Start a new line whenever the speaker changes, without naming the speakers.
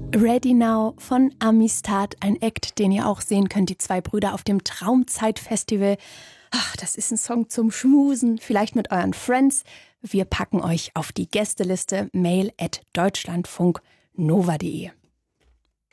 Ready Now von Amistad, ein Act, den ihr auch sehen könnt, die zwei Brüder auf dem Traumzeit-Festival. Ach, das ist ein Song zum Schmusen, vielleicht mit euren Friends. Wir packen euch auf die Gästeliste, mail@deutschlandfunknova.de.